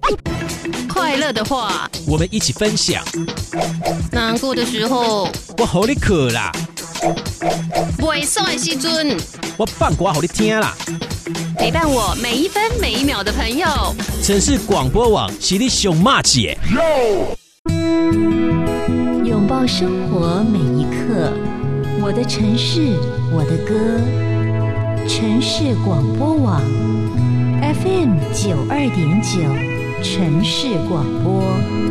快乐的话， 我们一起分享； 难过的时候， 我好你可啦， 袂爽的时阵， 我放歌好你听啦。 陪伴我每一分每一秒的朋友。 城市广播网是你上马姐， 拥抱生活每一刻，我的城市，我的歌。城市广播网 FM 92.9，城市广播。